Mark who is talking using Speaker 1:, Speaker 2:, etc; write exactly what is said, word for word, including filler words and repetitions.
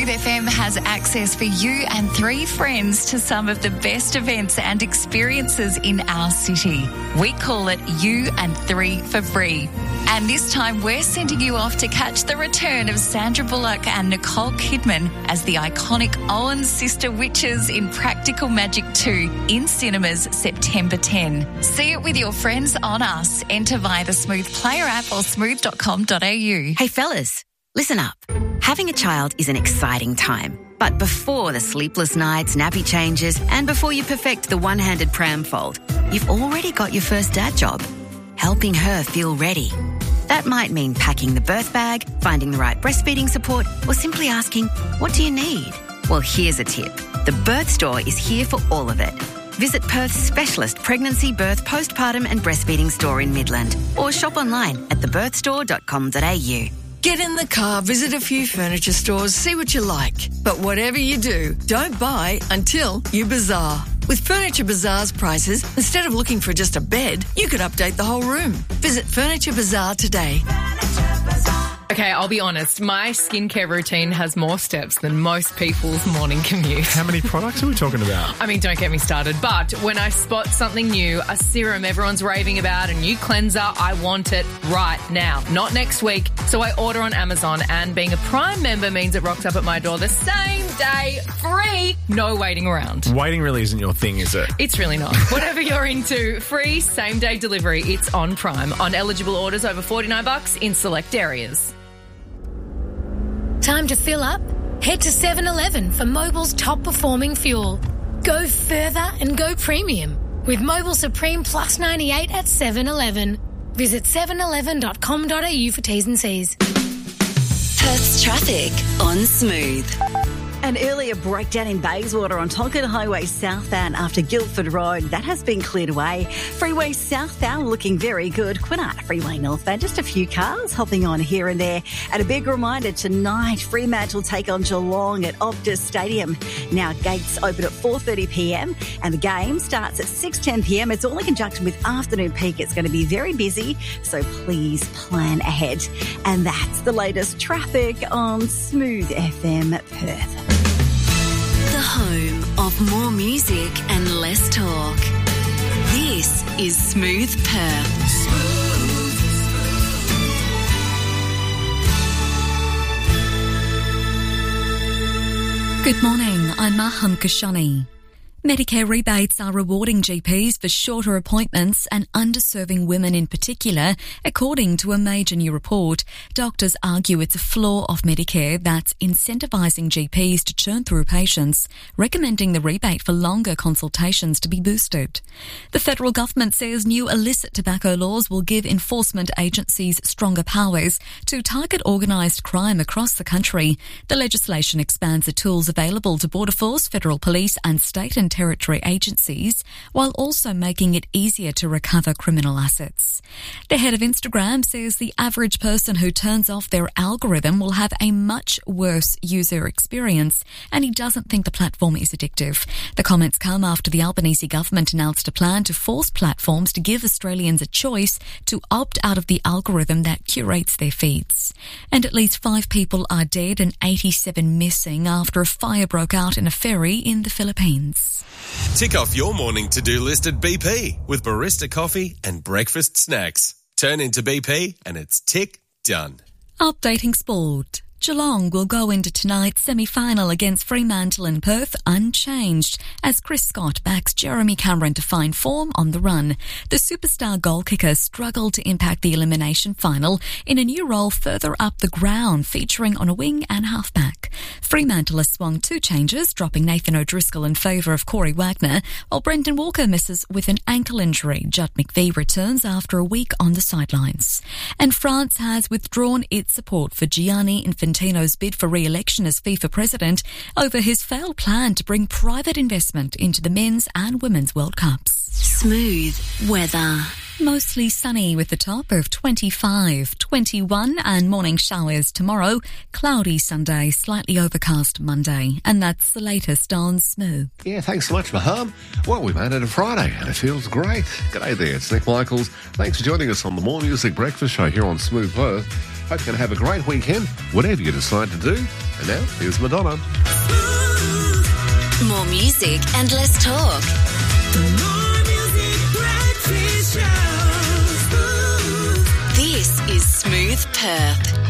Speaker 1: F M has access for you and three friends to some of the best events and experiences in our city. We call it You and Three for free. And this time we're sending you off to catch the return of Sandra Bullock and Nicole Kidman as the iconic Owen Sister Witches in Practical Magic two in cinemas September tenth. See it with your friends on Us. Enter via the Smooth Player app or smooth dot com dot a u.
Speaker 2: Hey fellas, listen up. Having a child is an exciting time. But before the sleepless nights, nappy changes, and before you perfect the one-handed pram fold, you've already got your first dad job, helping her feel ready. That might mean packing the birth bag, finding the right breastfeeding support, or simply asking, what do you need? Well, here's a tip. The Birth Store is here for all of it. Visit Perth's specialist pregnancy, birth, postpartum and breastfeeding store in Midland, or shop online at the birth store dot com dot a u.
Speaker 3: Get in the car, visit a few furniture stores, see what you like. But whatever you do, don't buy until you bazaar. With Furniture Bazaar's prices, instead of looking for just a bed, you could update the whole room. Visit Furniture Bazaar today.
Speaker 4: Okay, I'll be honest. My skincare routine has more steps than most people's morning commute.
Speaker 5: How many products are we talking about?
Speaker 4: I mean, don't get me started. But when I spot something new, a serum everyone's raving about, a new cleanser, I want it right now, not next week. So I order on Amazon, and being a Prime member means it rocks up at my door the same day, free, no waiting around.
Speaker 5: Waiting really isn't your thing, is it?
Speaker 4: It's really not. Whatever you're into, free same-day delivery. It's on Prime. On eligible orders over forty-nine bucks in select areas.
Speaker 6: Time to fill up? Head to seven eleven for Mobil's top-performing fuel. Go further and go premium with Mobil Supreme Plus ninety-eight at seven eleven. Visit seven eleven dot com dot a u for T's and C's.
Speaker 2: Perth's traffic on Smooth.
Speaker 7: An earlier breakdown in Bayswater on Tonkin Highway southbound after Guildford Road. That has been cleared away. Freeway southbound looking very good. Kwinana Freeway northbound, just a few cars hopping on here and there. And a big reminder tonight, Fremantle take on Geelong at Optus Stadium. Now gates open at four thirty p m and the game starts at six ten p m. It's all in conjunction with afternoon peak. It's going to be very busy, so please plan ahead. And that's the latest traffic on Smooth F M Perth.
Speaker 2: The home of more music and less talk. This is Smooth Perth.
Speaker 8: Good morning, I'm Maham Kashani. Medicare rebates are rewarding G Ps for shorter appointments and underserving women in particular, according to a major new report. Doctors argue it's a flaw of Medicare that's incentivising G Ps to churn through patients, recommending the rebate for longer consultations to be boosted. The federal government says new illicit tobacco laws will give enforcement agencies stronger powers to target organised crime across the country. The legislation expands the tools available to Border Force, federal police and state and territory agencies, while also making it easier to recover criminal assets. The head of Instagram says the average person who turns off their algorithm will have a much worse user experience, and he doesn't think the platform is addictive. The comments come after the Albanese government announced a plan to force platforms to give Australians a choice to opt out of the algorithm that curates their feeds. And at least five people are dead and eighty-seven missing after a fire broke out in a ferry in the Philippines.
Speaker 9: Tick off your morning to-do list at B P with barista coffee and breakfast snacks. Turn into B P and it's tick done.
Speaker 8: Updating sport. Geelong will go into tonight's semi-final against Fremantle in Perth unchanged as Chris Scott backs Jeremy Cameron to find form on the run. The superstar goal kicker struggled to impact the elimination final in a new role further up the ground, featuring on a wing and halfback. Fremantle has swung two changes, dropping Nathan O'Driscoll in favour of Corey Wagner, while Brendan Walker misses with an ankle injury. Judd McVie returns after a week on the sidelines. And France has withdrawn its support for Gianni Infantino Infantino's bid for re-election as FIFA president over his failed plan to bring private investment into the men's and women's World Cups.
Speaker 2: Smooth weather.
Speaker 8: Mostly sunny with the top of twenty-five, twenty-one and morning showers tomorrow. Cloudy Sunday, slightly overcast Monday. And that's the latest on Smooth.
Speaker 10: Yeah, thanks so much, Maham. Well, we made it a Friday and it feels great. G'day there, it's Nick Michaels. Thanks for joining us on the More Music Breakfast Show here on Smooth Perth. Hope you're going to have a great weekend, whatever you decide to do. And now, here's Madonna.
Speaker 2: More music and less talk.
Speaker 11: More Music Breakfast Show.
Speaker 2: This is Smooth Perth.